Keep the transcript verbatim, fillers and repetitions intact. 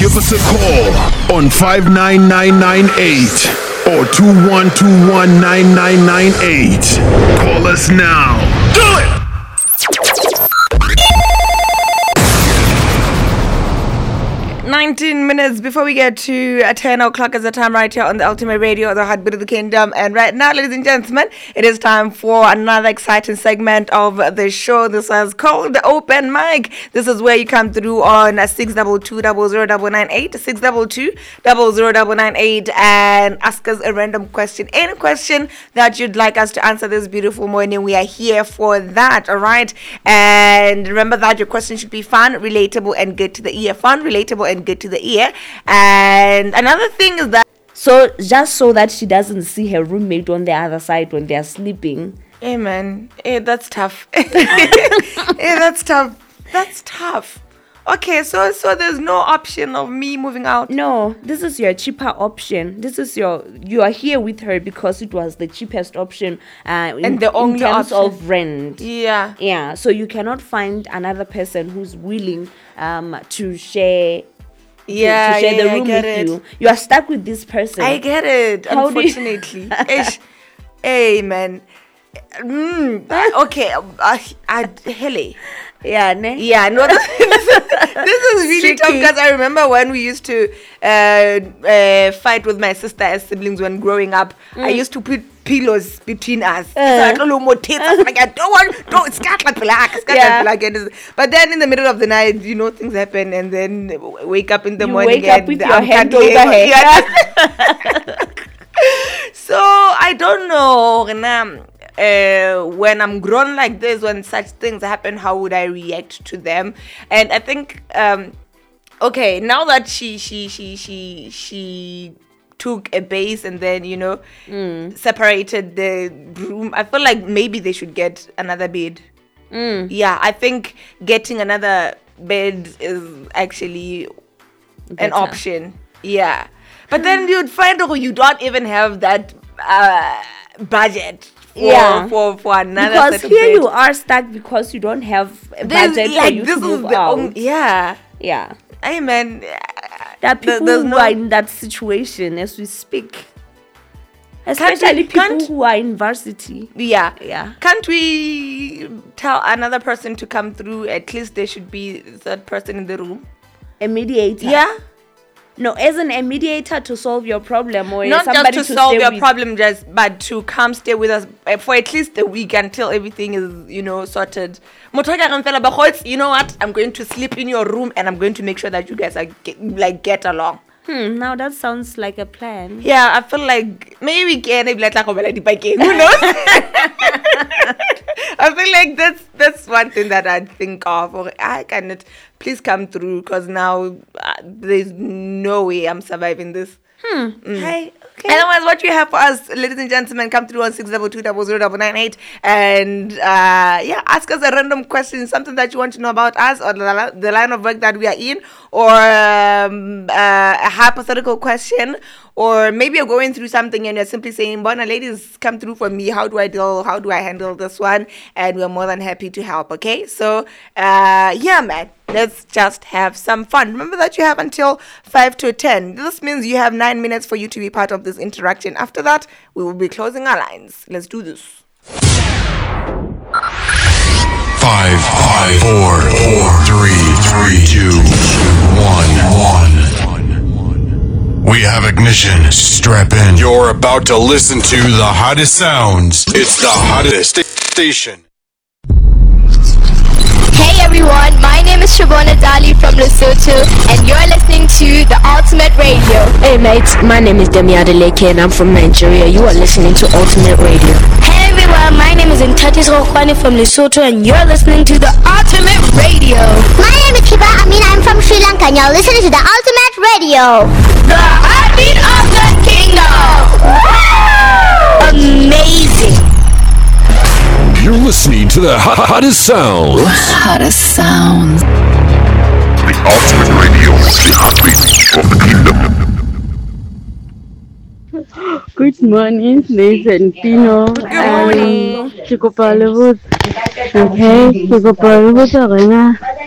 Give us a call on five nine nine nine eight or two one two one nine nine nine eight. Call us now. Do it! nineteen minutes before we get to uh, ten o'clock is the time right here on the Ultimate Radio, the Heartbeat of the Kingdom. And right now, ladies and gentlemen, it is time for another exciting segment of the show. This is called the Open Mic. This is where you come through on six two two, zero zero nine eight, six two two, zero zero nine eight, and ask us a random question. Any question that you'd like us to answer this beautiful morning, we are here for that, all right? And remember that your question should be fun, relatable, and good to the ear. Fun, relatable, and good to the ear. And another thing is that so just so that she doesn't see her roommate on the other side when they're sleeping. Hey man, hey, that's tough. Hey, that's tough. That's tough. Okay, so so there's no option of me moving out. No, this is your cheaper option. This is your you are here with her because it was the cheapest option. Uh, in, and the only in terms option of rent. Yeah, yeah. So you cannot find another person who's willing um to share. Yeah, to share yeah, the room I get with it. you. You are stuck with this person. I get it. How unfortunately, Ish. Hey man. Mm, okay, uh, I Helly. Yeah, ne? Yeah, no, this, this is really tough because I remember when we used to uh, uh, fight with my sister as siblings when growing up. Mm. I used to put pillows between us. Uh. So I don't want, like, I don't want, don't, scat like black, scat yeah. like black. But then in the middle of the night, you know, things happen, and then wake up in the you morning. wake up with your hand over her. Yeah. So I don't know, Renam. Uh, when I'm grown like this, when such things happen, how would I react to them? And I think, um, okay, now that she she she she she took a base and then you know mm. separated the room, I feel like maybe they should get another bed. Mm. Yeah, I think getting another bed is actually Better. an option. Yeah, but then you'd find out you don't even have that uh, budget. For, yeah, for for another because here bed. You are stuck because you don't have a budget this, like, for you this to move is the out. Only, yeah, yeah. I mean, there are people there's who no, are in that situation as we speak, especially we, people who are in varsity. Yeah, yeah. Can't we tell another person to come through? At least there should be a third person in the room. A mediator. Yeah. No, as an a mediator to solve your problem, or not somebody just to, to solve stay your with. problem, just but to come stay with us for at least a week until everything is, you know, sorted. You know what? I'm going to sleep in your room, and I'm going to make sure that you guys are get, like get along. Hmm. Now that sounds like a plan. Yeah, I feel like maybe we can. Who knows? I feel like that's that's one thing that I think of. Or I cannot. Please come through, because now uh, there's no way I'm surviving this. Hmm. Mm. Hey. Okay. Otherwise, what you have for us, ladies and gentlemen, come through on six two two, zero zero nine eight, and uh, yeah, ask us a random question, something that you want to know about us or the, the line of work that we are in, or um, uh, a hypothetical question, or maybe you're going through something and you're simply saying, "Bona, ladies, come through for me. How do I deal? How do I handle this one?" And we're more than happy to help. Okay, so uh, yeah, man. Let's just have some fun. Remember that you have until five to ten. This means you have nine minutes for you to be part of this interaction. After that, we will be closing our lines. Let's do this. Five, five, four, four, three, three, two, one, one. We have ignition. Strap in. You're about to listen to the hottest sounds. It's the hottest station. Hey everyone, my name is Shabona Dali from Lesotho, and you're listening to the Ultimate Radio. Hey mates, my name is Demi Adeleke and I'm from Nigeria. You are listening to Ultimate Radio. Hey everyone, my name is Ntatis Rokwani from Lesotho, and you're listening to the Ultimate Radio. My name is Kiba Amin, I'm from Sri Lanka, and you're listening to the Ultimate Radio. The heartbeat of the kingdom. Amazing. You're listening to the hottest sounds. Hottest sounds. The Ultimate Radio, the heartbeat of the kingdom. Good morning, Nathan Pino. Good morning. Chico Palabut. Okay, Chico Palabut, Arena.